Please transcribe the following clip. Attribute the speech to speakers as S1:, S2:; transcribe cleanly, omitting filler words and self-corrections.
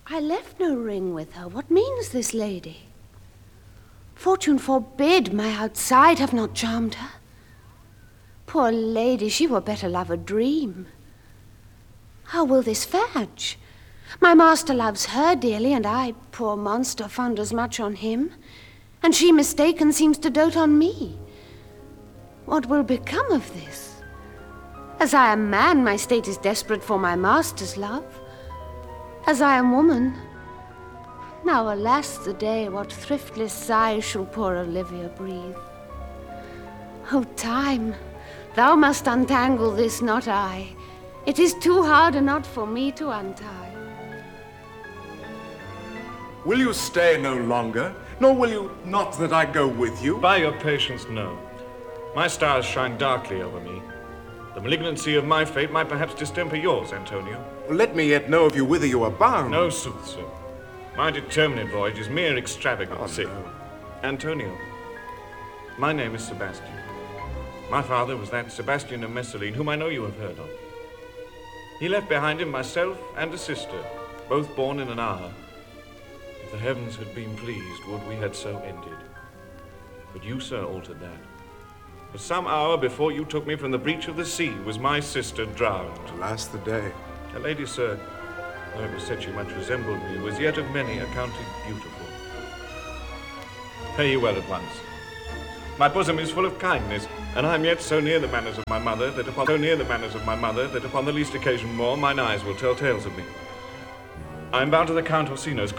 S1: I left no ring with her. What means this lady? Fortune forbid my outside have not charmed her. Poor lady, she were better love a dream. How will this fetch? My master loves her dearly, and I, poor monster, fond as much on him, and she mistaken seems to dote on me. What will become of this? As I am man, my state is desperate for my master's love. As I am woman, now alas the day, what thriftless sighs shall poor Olivia breathe. O time, thou must untangle this, not I. It is too hard a knot for me to untie.
S2: Will you stay no longer, nor will you not that I go with you?
S3: By your patience, no. My stars shine darkly over me. The malignancy of my fate might perhaps distemper yours, Antonio.
S2: Let me yet know of you whither you are bound.
S3: No sooth, sir. My determinate voyage is mere extravagancy.
S2: Oh, no.
S3: Antonio, my name is Sebastian. My father was that Sebastian of Messaline, whom I know you have heard of. He left behind him myself and a sister, both born in an hour. If the heavens had been pleased, would we had so ended. But you, sir, altered that. For some hour before you took me from the breach of the sea was my sister drowned.
S2: Alas the day.
S3: A lady, sir, though it was said she much resembled me, was yet of many accounted beautiful. Fare you well at once. My bosom is full of kindness, and I am yet so near the manners of my mother that upon the least occasion more mine eyes will tell tales of me. I am bound to the Count Orsino's